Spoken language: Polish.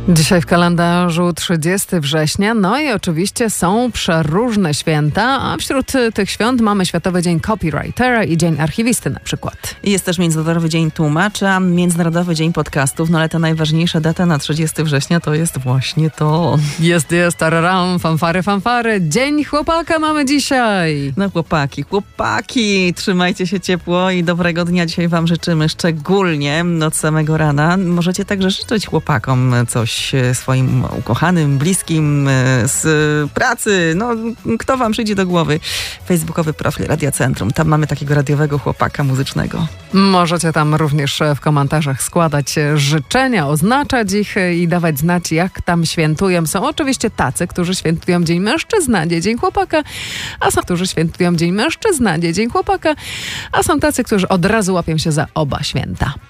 Dzisiaj w kalendarzu 30 września, no i oczywiście są przeróżne święta, a wśród tych świąt mamy Światowy Dzień Copywritera i Dzień Archiwisty na przykład. Jest też Międzynarodowy Dzień Tłumacza, Międzynarodowy Dzień Podcastów, no ale ta najważniejsza data na 30 września to jest właśnie to. Jest, tararam, fanfary. Dzień Chłopaka mamy dzisiaj. No chłopaki, trzymajcie się ciepło i dobrego dnia dzisiaj wam życzymy, szczególnie od samego rana. Możecie także życzyć chłopakom coś swoim ukochanym, bliskim, z pracy. No, kto wam przyjdzie do głowy? Facebookowy profil Radia Centrum. Tam mamy takiego radiowego chłopaka muzycznego. Możecie tam również w komentarzach składać życzenia, oznaczać ich i dawać znać, jak tam świętują. Są oczywiście tacy, którzy świętują Dzień Mężczyzna, Dzień Chłopaka, a są, którzy świętują Dzień Mężczyzna, Dzień Chłopaka, a są tacy, którzy od razu łapią się za oba święta.